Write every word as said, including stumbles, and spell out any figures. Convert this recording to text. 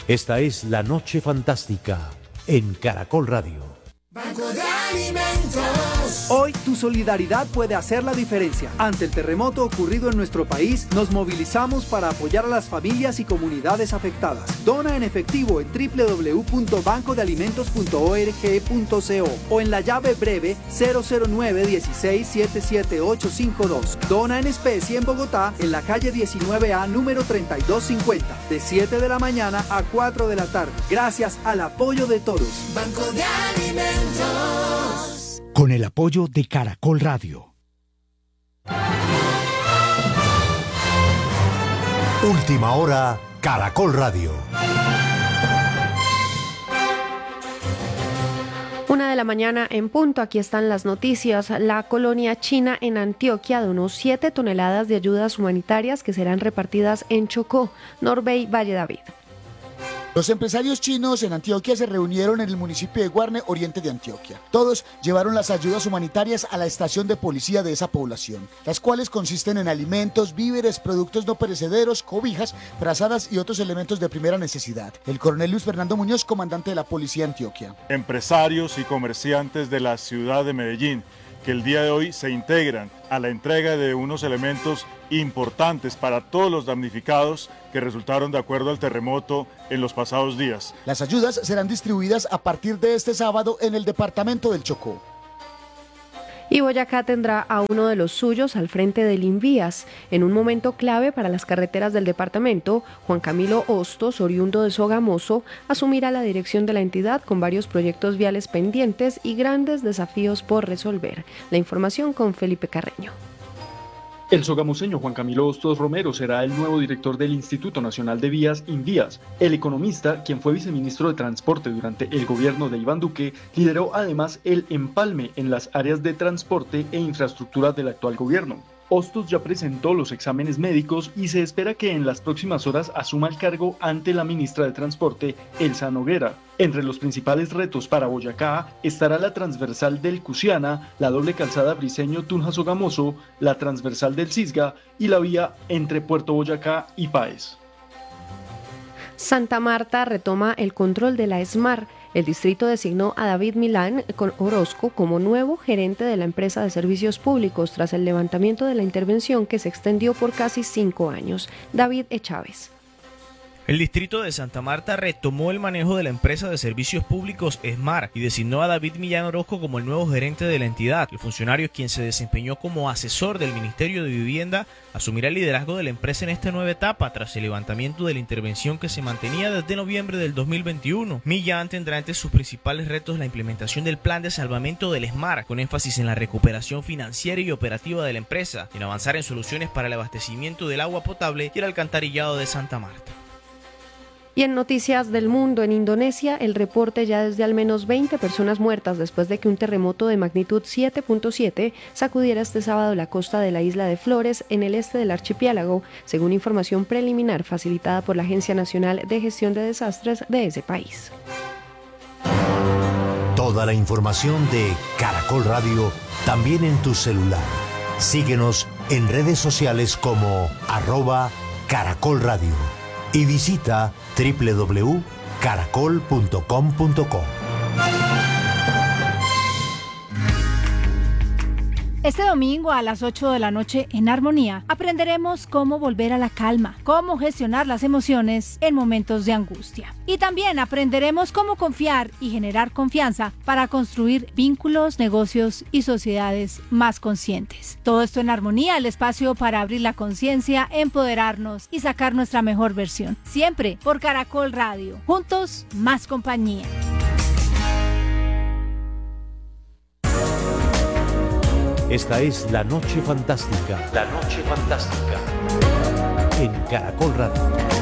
Esta es La Noche Fantástica en Caracol Radio. Banco de Alimentos. Hoy tu solidaridad puede hacer la diferencia. Ante el terremoto ocurrido en nuestro país, nos movilizamos para apoyar a las familias y comunidades afectadas. Dona en efectivo en doble u doble u doble u punto banco de alimentos punto org punto co o en la llave breve cero cero nueve uno seis siete siete ocho cinco dos. Dona en especie en Bogotá, en la calle diecinueve A, número treinta y dos cincuenta, de siete de la mañana a cuatro de la tarde. Gracias al apoyo de todos. Banco de Alimentos. Con el apoyo de Caracol Radio. Última hora, Caracol Radio. Una de la mañana en punto, aquí están las noticias. La colonia china en Antioquia donó siete toneladas de ayudas humanitarias que serán repartidas en Chocó, Norbey Valle David. Los empresarios chinos en Antioquia se reunieron en el municipio de Guarne, oriente de Antioquia. Todos llevaron las ayudas humanitarias a la estación de policía de esa población, las cuales consisten en alimentos, víveres, productos no perecederos, cobijas, frazadas y otros elementos de primera necesidad. El coronel Luis Fernando Muñoz, comandante de la policía de Antioquia. Empresarios y comerciantes de la ciudad de Medellín, que el día de hoy se integran a la entrega de unos elementos importantes para todos los damnificados que resultaron de acuerdo al terremoto en los pasados días. Las ayudas serán distribuidas a partir de este sábado en el departamento del Chocó. Y Boyacá tendrá a uno de los suyos al frente del Invías. En un momento clave para las carreteras del departamento, Juan Camilo Hostos, oriundo de Sogamoso, asumirá la dirección de la entidad con varios proyectos viales pendientes y grandes desafíos por resolver. La información con Felipe Carreño. El sogamoseño Juan Camilo Hostos Romero será el nuevo director del Instituto Nacional de Vías, Invías. El economista, quien fue viceministro de Transporte durante el gobierno de Iván Duque, lideró además el empalme en las áreas de transporte e infraestructura del actual gobierno. Hostos ya presentó los exámenes médicos y se espera que en las próximas horas asuma el cargo ante la ministra de Transporte, Elsa Noguera. Entre los principales retos para Boyacá estará la transversal del Cusiana, la doble calzada Briceño-Tunja-Sogamoso, la transversal del Cisga y la vía entre Puerto Boyacá y Páez. Santa Marta retoma el control de la ESMAR. El distrito designó a David Milán Orozco como nuevo gerente de la empresa de servicios públicos tras el levantamiento de la intervención que se extendió por casi cinco años. David E. Chávez. El distrito de Santa Marta retomó el manejo de la empresa de servicios públicos ESMAR y designó a David Millán Orozco como el nuevo gerente de la entidad. El funcionario, quien se desempeñó como asesor del Ministerio de Vivienda, asumirá el liderazgo de la empresa en esta nueva etapa tras el levantamiento de la intervención que se mantenía desde noviembre del dos mil veintiuno. Millán tendrá entre sus principales retos la implementación del plan de salvamento del ESMAR, con énfasis en la recuperación financiera y operativa de la empresa, y en avanzar en soluciones para el abastecimiento del agua potable y el alcantarillado de Santa Marta. Y en noticias del mundo, en Indonesia, el reporte ya es de al menos veinte personas muertas después de que un terremoto de magnitud siete punto siete sacudiera este sábado la costa de la isla de Flores, en el este del archipiélago, según información preliminar facilitada por la Agencia Nacional de Gestión de Desastres de ese país. Toda la información de Caracol Radio también en tu celular. Síguenos en redes sociales como arroba Caracol Radio. Y visita doble u doble u doble u punto caracol punto com punto co. Este domingo a las ocho de la noche en Armonía aprenderemos cómo volver a la calma, cómo gestionar las emociones en momentos de angustia. Y también aprenderemos cómo confiar y generar confianza para construir vínculos, negocios y sociedades más conscientes. Todo esto en Armonía, el espacio para abrir la conciencia, empoderarnos y sacar nuestra mejor versión. Siempre por Caracol Radio. Juntos, más compañía. Esta es La Noche Fantástica. La Noche Fantástica. En Caracol Radio.